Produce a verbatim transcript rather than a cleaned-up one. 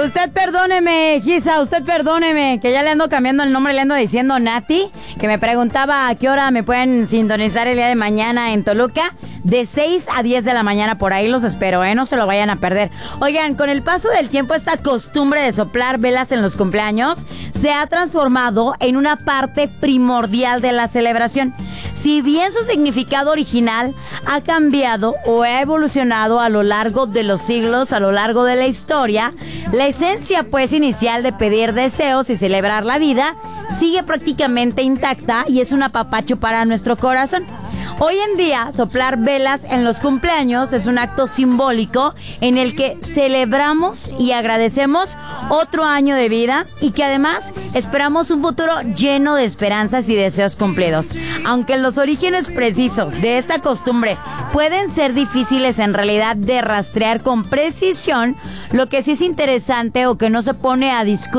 Usted perdóneme, Gisa, usted perdóneme, que ya le ando cambiando el nombre, le ando diciendo Nati, que me preguntaba a qué hora me pueden sintonizar el día de mañana en Toluca, de seis a diez de la mañana, por ahí los espero, ¿eh? No se lo vayan a perder. Oigan, con el paso del tiempo, esta costumbre de soplar velas en los cumpleaños se ha transformado en una parte primordial de la celebración. Si bien su significado original ha cambiado o ha evolucionado a lo largo de los siglos, a lo largo de la historia, la esencia pues inicial de pedir deseos y celebrar la vida sigue prácticamente intacta y es un apapacho para nuestro corazón. Hoy en día, soplar velas en los cumpleaños es un acto simbólico en el que celebramos y agradecemos otro año de vida y que además esperamos un futuro lleno de esperanzas y deseos cumplidos. Aunque los orígenes precisos de esta costumbre pueden ser difíciles en realidad de rastrear con precisión, lo que sí es interesante o que no se pone a discutir